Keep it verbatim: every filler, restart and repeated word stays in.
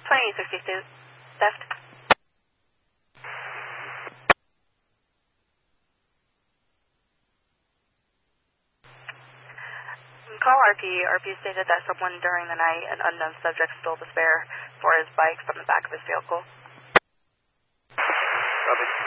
twenty sixty-two, theft. Call R P. R P stated that someone during the night, an unknown subject, stole the spare for his bike from the back of his vehicle. Copy.